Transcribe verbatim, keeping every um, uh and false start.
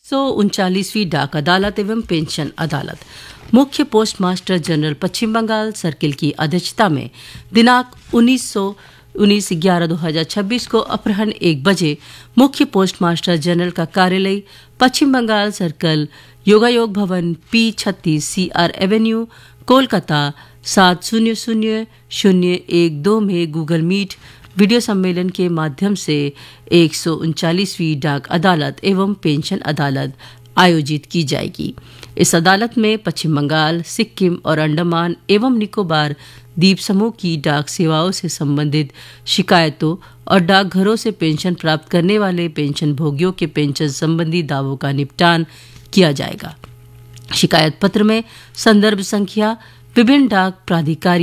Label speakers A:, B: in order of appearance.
A: सौ उनचालीसवीं डाक अदालत एवं पेंशन अदालत मुख्य पोस्ट मास्टर जनरल पश्चिम बंगाल सर्किल की अध्यक्षता में दिनांक उन्नीस सौ उन्नीस ग्यारह दो हजार छब्बीस को अपराह्न एक बजे मुख्य पोस्ट मास्टर जनरल का कार्यालय पश्चिम बंगाल सर्कल योगायोग भवन पी छत्तीस सी आर एवेन्यू कोलकाता सात शून्य शून्य शून्य एक दो में गूगल मीट वीडियो सम्मेलन के माध्यम से एक सौ उनचालीसवीं डाक अदालत एवं पेंशन अदालत आयोजित की जाएगी। इस अदालत में पश्चिम बंगाल, सिक्किम और अंडमान एवं निकोबार द्वीप समूह की डाक सेवाओं से संबंधित शिकायतों और डाकघरों से पेंशन प्राप्त करने वाले पेंशन भोगियों के पेंशन संबंधी दावों का निपटान किया जाएगा। शिकायत पत्र में संदर्भ संख्या, विभिन्न डाक प्राधिकारी